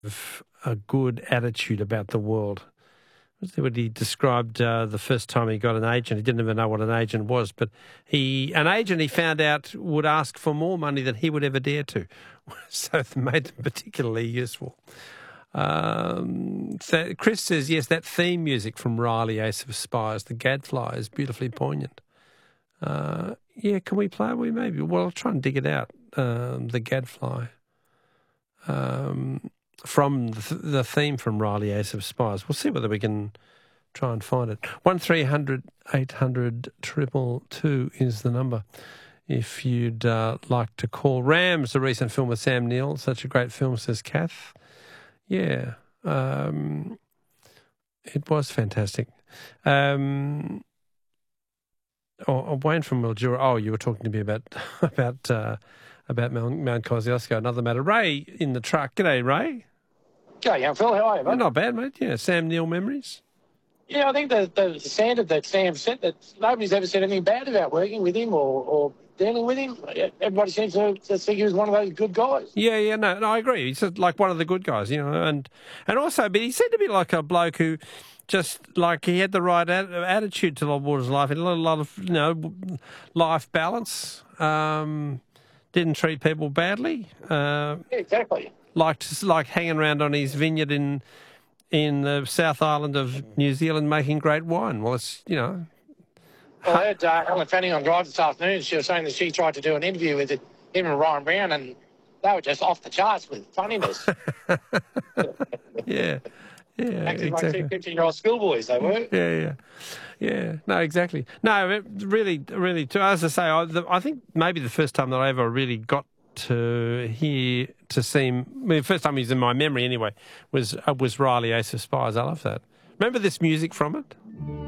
a good attitude about the world. What he described the first time he got an agent. He didn't even know what an agent was, but an agent he found out would ask for more money than he would ever dare to. So it made them particularly useful. So Chris says, yes, that theme music from Riley, Ace of Spires, the Gadfly, is beautifully poignant. Yeah, can we play it? Maybe. Well, I'll try and dig it out. The Gadfly. From the theme from Riley, Ace of Spires. We'll see whether we can try and find it. 1300 800 222 is the number if you'd like to call. Ram's, a recent film with Sam Neill. Such a great film, says Kath. Yeah, it was fantastic. Wayne from Mildura. Oh, you were talking to me about Mount Kosciuszko. Another matter. Ray in the truck. G'day, Ray. G'day, young Phil. How are you, mate? Not bad, mate. Yeah, Sam Neill memories. Yeah, I think the standard that Sam set, that nobody's ever said anything bad about working with him or dealing with him. Everybody seems to think he was one of those good guys. Yeah, no, I agree. He's like one of the good guys, and also, but he seemed to be like a bloke who just like he had the right attitude to Waters' life. He had a lot of life balance. Didn't treat people badly. Yeah, exactly. Liked hanging around on his vineyard in the South Island of New Zealand, making great wine. Well, it's Well, I heard Helen Fanning on Drive this afternoon. She was saying that she tried to do an interview with him and Ryan Brown, and they were just off the charts with funniness. Yeah, Acting exactly. like 15-year-old schoolboys, they were. Yeah. No, exactly. No, really. As I say, I think maybe the first time that I ever really got to see him. I mean, the first time he was in my memory anyway was Riley, Ace of Spires. I love that. Remember this music from it?